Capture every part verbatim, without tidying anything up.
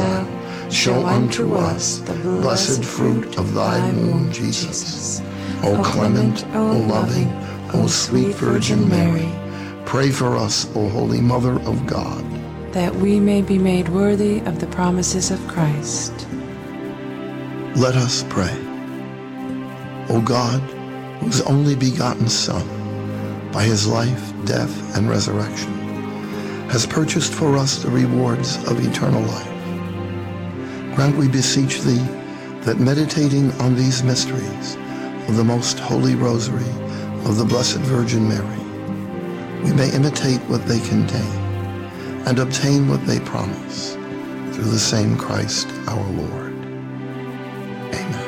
Son, show unto us the blessed fruit of thy womb, Jesus. O clement, O loving, O sweet Virgin Mary, pray for us, O Holy Mother of God, that we may be made worthy of the promises of Christ. Let us pray. O God, whose only begotten Son, by his life, death, and resurrection, has purchased for us the rewards of eternal life, grant, we beseech thee, that meditating on these mysteries of the most holy rosary of the Blessed Virgin Mary, we may imitate what they contain and obtain what they promise, through the same Christ our Lord. Amen.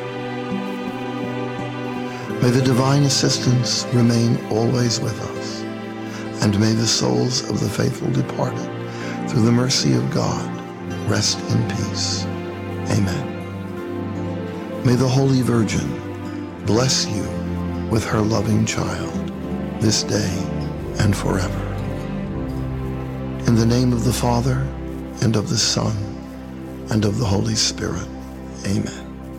May the divine assistance remain always with us, and may the souls of the faithful departed, through the mercy of God, rest in peace. Amen. May the Holy Virgin bless you with her loving child, this day and forever. In the name of the Father, and of the Son, and of the Holy Spirit. Amen.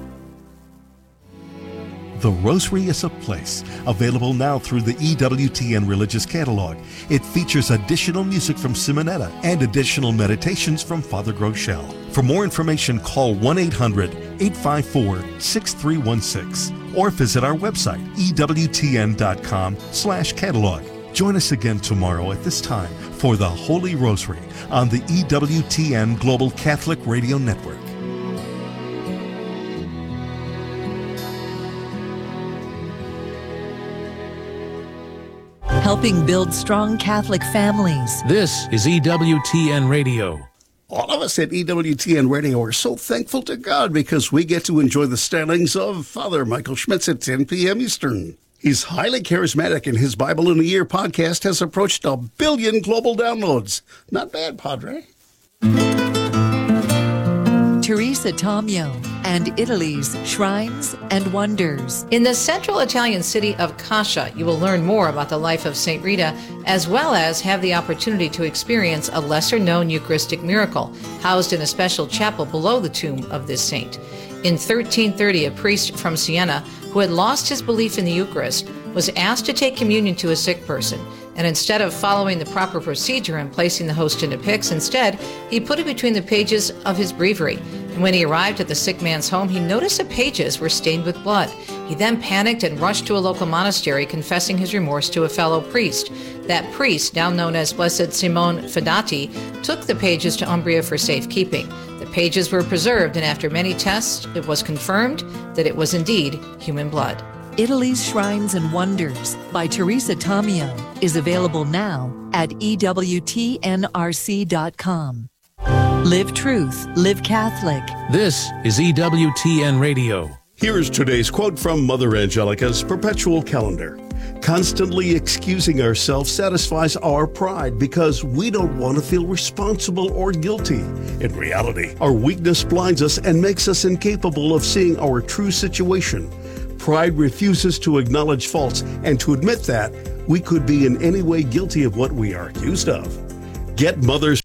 The Rosary is a Place, available now through the E W T N Religious Catalog. It features additional music from Simonetta and additional meditations from Father Groeschel. For more information, call one eight hundred, eight five four, six three one six or visit our website, E W T N dot com slash catalog. Join us again tomorrow at this time for the Holy Rosary on the E W T N Global Catholic Radio Network. Helping build strong Catholic families. This is E W T N Radio. All of us at E W T N Radio are so thankful to God because we get to enjoy the stylings of Father Michael Schmitz at ten p.m. Eastern. He's highly charismatic, and his Bible in a Year podcast has approached a billion global downloads. Not bad, Padre. Teresa Tomeo and Italy's Shrines and Wonders. In the central Italian city of Cascia, you will learn more about the life of Saint Rita, as well as have the opportunity to experience a lesser-known Eucharistic miracle, housed in a special chapel below the tomb of this saint. In thirteen thirty, a priest from Siena, who had lost his belief in the Eucharist, was asked to take communion to a sick person. And instead of following the proper procedure and placing the host into pyx, instead, he put it between the pages of his breviary. And when he arrived at the sick man's home, he noticed the pages were stained with blood. He then panicked and rushed to a local monastery, confessing his remorse to a fellow priest. That priest, now known as Blessed Simone Fedati, took the pages to Umbria for safekeeping. The pages were preserved, and after many tests, it was confirmed that it was indeed human blood. Italy's Shrines and Wonders by Teresa Tomeo is available now at E W T N R C dot com. Live truth, live Catholic. This is E W T N Radio. Here's today's quote from Mother Angelica's Perpetual Calendar. Constantly excusing ourselves satisfies our pride because we don't want to feel responsible or guilty. In reality, our weakness blinds us and makes us incapable of seeing our true situation. Pride refuses to acknowledge faults and to admit that we could be in any way guilty of what we are accused of. Get Mother's.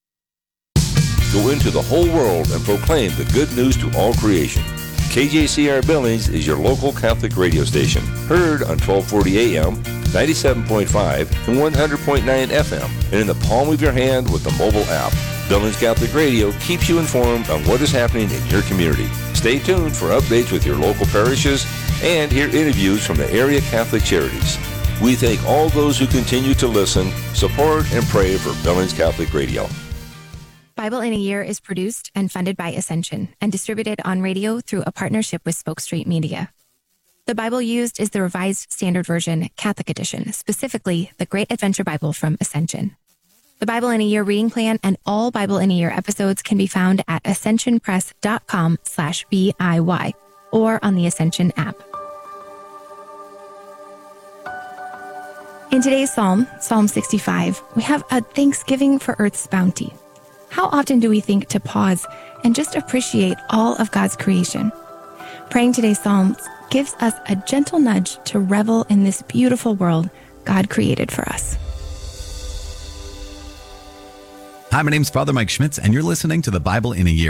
Go into the whole world and proclaim the good news to all creation. K J C R Billings is your local Catholic radio station. Heard on twelve forty A M, ninety-seven point five, and one hundred point nine F M, and in the palm of your hand with the mobile app. Billings Catholic Radio keeps you informed on what is happening in your community. Stay tuned for updates with your local parishes and hear interviews from the area Catholic charities. We thank all those who continue to listen, support, and pray for Billings Catholic Radio. Bible in a Year is produced and funded by Ascension and distributed on radio through a partnership with Spoke Street Media. The Bible used is the Revised Standard Version, Catholic Edition, specifically the Great Adventure Bible from Ascension. The Bible in a Year reading plan and all Bible in a Year episodes can be found at ascensionpress.com slash BIY or on the Ascension app. In today's Psalm, Psalm sixty-five, we have a thanksgiving for earth's bounty. How often do we think to pause and just appreciate all of God's creation? Praying today's Psalms gives us a gentle nudge to revel in this beautiful world God created for us. Hi, my name's Father Mike Schmitz, and you're listening to the Bible in a Year.